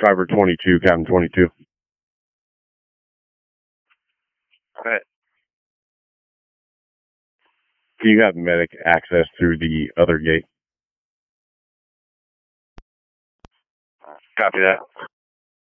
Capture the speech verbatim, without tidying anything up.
Driver twenty-two, cabin twenty-two. All right. Do you have medic access through the other gate? Copy that.